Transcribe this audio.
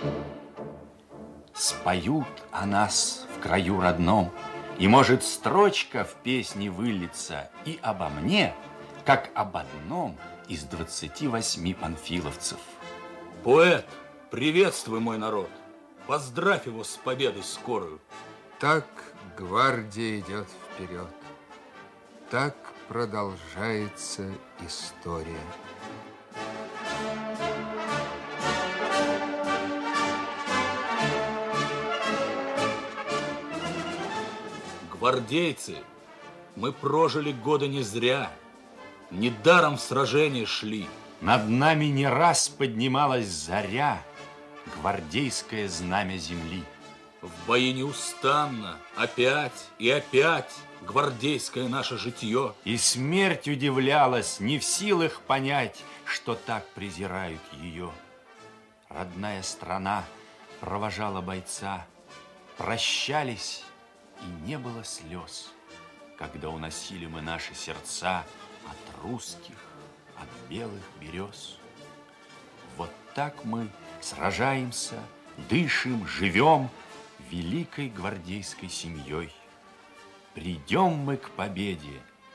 Споют о нас в краю родном, и может строчка в песне вылиться и обо мне, как об одном из 28 панфиловцев. Поэт, приветствуй мой народ, поздравь его с победой скорую. Так гвардия идет вперед, так продолжается история. Гвардейцы, мы прожили годы не зря, недаром в сражение шли. Над нами не раз поднималась заря, гвардейское знамя земли. В бои неустанно, опять и опять, гвардейское наше житье. И смерть удивлялась, не в силах понять, что так презирают ее. Родная страна провожала бойца, прощались, и не было слез, когда уносили мы наши сердца от русских, от белых берез. Вот так мы сражаемся, дышим, живем великой гвардейской семьей. Придем мы к победе,